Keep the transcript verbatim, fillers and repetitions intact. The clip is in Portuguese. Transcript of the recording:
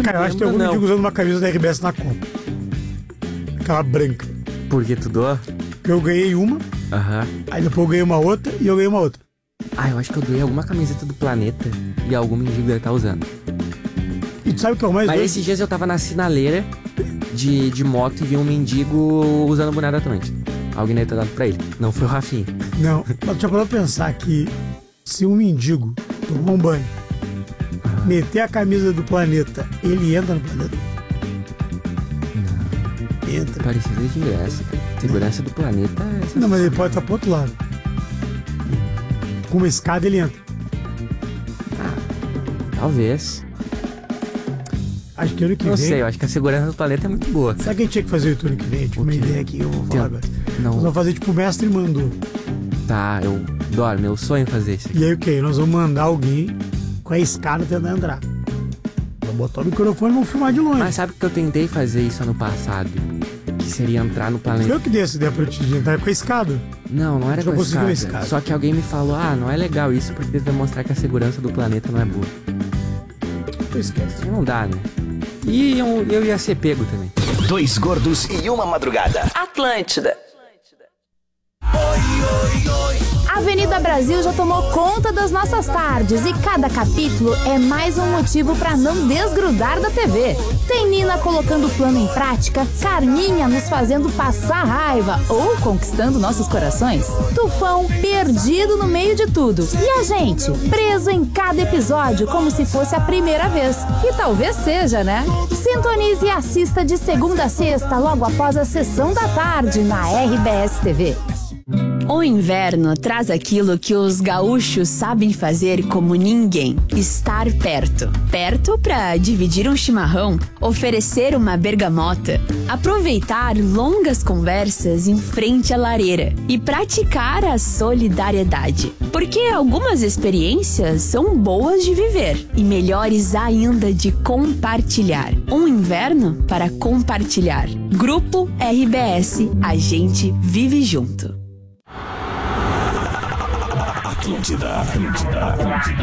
Cara, eu acho que tem algum não. mendigo usando uma camisa da R B S na Copa. Aquela branca. Por que tu doa? Eu ganhei uma, Aham. aí depois eu ganhei uma outra e eu ganhei uma outra. Ah, eu acho que eu doei alguma camiseta do Planeta e algum mendigo deve estar usando. E tu sabe o que é o mais Mas doido? esses dias eu tava na sinaleira de, de moto e vi um mendigo usando o boné da Atlântida. Alguém deve ter dado pra ele. Não foi o Rafinha. Não, mas já parou pra pensar que se um mendigo tomar um banho, meter a camisa do Planeta, ele entra no Planeta? Não. Entra. Parecida de ingresso, cara. Segurança do Planeta é... Não, mas ele pode estar pro outro lado. Com uma escada ele entra. Ah, talvez. Acho que ano que Não vem... sei, eu acho que a segurança do Planeta é muito boa. Sabe o que a gente tinha que fazer o ano que vem? Tipo, uma ideia aqui, eu vou falar Tem- agora. Não. Nós vamos fazer tipo o mestre mandou. Tá, eu adoro, meu sonho é fazer isso aqui. E aí o que? Nós vamos mandar alguém com a escada tentando entrar. Vamos botar o microfone e vamos filmar de longe. Mas sabe que eu tentei fazer isso ano passado? Que seria entrar no Foi Planeta. eu que dei essa ideia pra ti de entrar com a escada. Não, não era Só com a conseguiu escada. a escada. Só que alguém me falou, ah, não é legal isso porque vai mostrar que a segurança do planeta não é boa. Tu esquece. Aí não dá, né? E eu, eu ia ser pego também. Dois gordos e uma madrugada. Atlântida. A Avenida Brasil já tomou conta das nossas tardes e cada capítulo é mais um motivo para não desgrudar da T V. Tem Nina colocando o plano em prática, Carminha nos fazendo passar raiva ou conquistando nossos corações, Tufão perdido no meio de tudo e a gente preso em cada episódio como se fosse a primeira vez. E talvez seja, né? Sintonize e assista de segunda a sexta logo após a sessão da tarde na R B S T V. O inverno traz aquilo que os gaúchos sabem fazer como ninguém: estar perto. Perto para dividir um chimarrão, oferecer uma bergamota, aproveitar longas conversas em frente à lareira e praticar a solidariedade. Porque algumas experiências são boas de viver e melhores ainda de compartilhar. Um inverno para compartilhar. Grupo R B S, a gente vive junto. Atlântida, Atlântida, Atlântida.